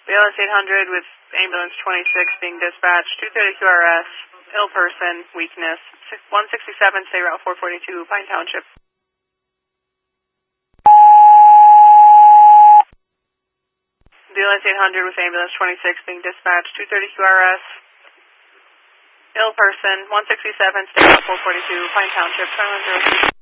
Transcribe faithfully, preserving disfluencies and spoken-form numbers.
B L S eight hundred with ambulance twenty-six being dispatched, two thirty Q R S, ill person, weakness, one sixty-seven, stay route four forty-two, Pine Township. B L S eight hundred with ambulance twenty-six being dispatched, two thirty Q R S, ill person, one sixty-seven, stay route four forty-two, Pine Township, seven zero two.